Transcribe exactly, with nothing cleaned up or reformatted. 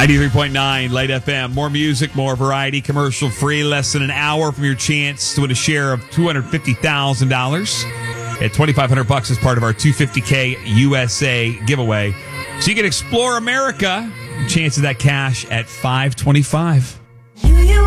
ninety-three point nine Light F M. More music, more variety, commercial free. Less than an hour from your chance to win a share of two hundred fifty thousand dollars at twenty-five hundred bucks as part of our two hundred fifty K U S A giveaway. So you can explore America. Chance of that cash at five twenty-five.